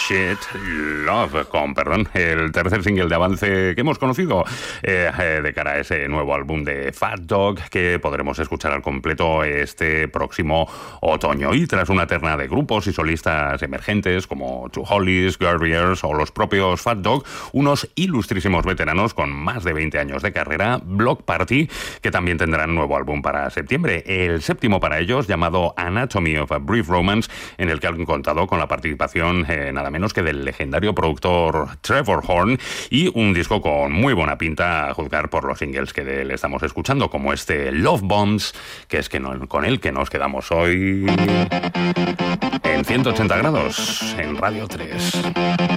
Shit Love, con perdón, el tercer single de avance que hemos conocido de cara a ese nuevo álbum de Fat Dog que podremos escuchar al completo este próximo otoño. Y tras una terna de grupos y solistas emergentes como Two Hollies, Guerriers o los propios Fat Dog, unos ilustrísimos veteranos con más de 20 años de carrera, Bloc Party, que también tendrán nuevo álbum para septiembre, el séptimo para ellos, llamado Anatomy of a Brief Romance, en el que han contado con la participación nada menos que del legendario productor Trevor Horn, y un disco con muy buena pinta a juzgar por los singles que de él estamos escuchando, como este Love Bombs, que es con el que nos quedamos hoy en 180 grados en Radio 3.